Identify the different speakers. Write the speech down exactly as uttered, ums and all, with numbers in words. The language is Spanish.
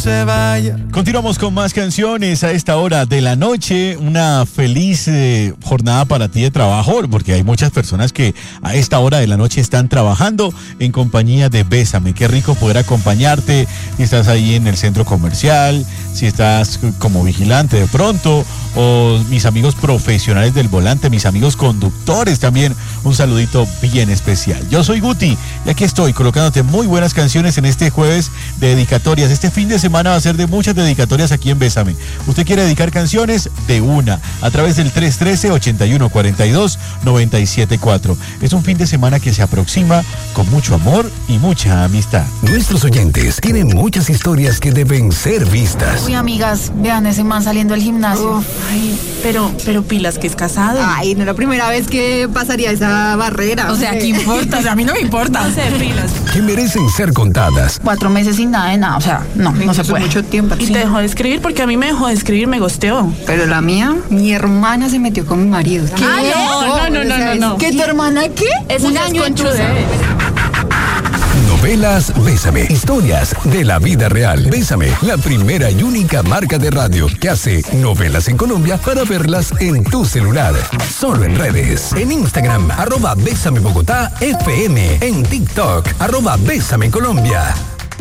Speaker 1: se vaya.
Speaker 2: Continuamos con más canciones a esta hora de la noche. Una feliz eh, jornada para ti de trabajo, porque hay muchas personas que a esta hora de la noche están trabajando en compañía de Bésame. Qué rico poder acompañarte si estás ahí en el centro comercial, si estás como vigilante de pronto, o mis amigos profesionales del volante, mis amigos conductores también, un saludito bien especial. Yo soy Guti y aquí estoy colocándote muy buenas canciones en este jueves de dedicatorias. Este fin de semana va a ser de muchas dedicatorias aquí en Bésame. ¿Usted quiere dedicar canciones? De una, a través del tres uno tres, ocho uno cuatro dos, nueve siete cuatro. Es un fin de semana que se aproxima con mucho amor y mucha amistad.
Speaker 3: Nuestros oyentes tienen muchas historias que deben ser vistas.
Speaker 4: Uy, amigas, vean ese man saliendo del gimnasio.
Speaker 5: Uf, ay, pero, pero pilas que es casado.
Speaker 6: Ay, no es la primera vez que pasaría esa barrera.
Speaker 4: O sea, ¿qué importa? O sea, a mí no me importa.
Speaker 5: No sé, pilas.
Speaker 3: Que merecen ser contadas.
Speaker 4: Cuatro meses sin nada de nada, o sea, no, no se puede.
Speaker 6: Mucho tiempo.
Speaker 5: Y
Speaker 6: Sí.
Speaker 5: te dejó de escribir porque a mí me dejó de escribir, me gosteó.
Speaker 6: Pero la mía, mi hermana se metió con mi marido.
Speaker 4: ¿Qué?
Speaker 5: Ah, no, no, no, no, no.
Speaker 4: ¿Qué, tu hermana qué?
Speaker 5: Eso
Speaker 4: Un
Speaker 5: ya es
Speaker 4: año en tu
Speaker 5: conchuda.
Speaker 3: Novelas Bésame. Historias de la vida real. Bésame, la primera y única marca de radio que hace novelas en Colombia para verlas en tu celular. Solo en redes. En Instagram, arroba Bésame Bogotá F M. En TikTok, arroba Bésame Colombia.